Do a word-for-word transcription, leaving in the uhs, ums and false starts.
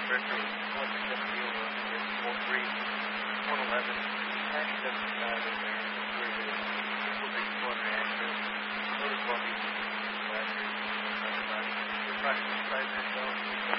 Director was one seventy over one hundred, four three, one eleven, hash seventy-five in there, where the triple big one reactor, motor body, battery, one ninety-five, we're trying to five minutes out.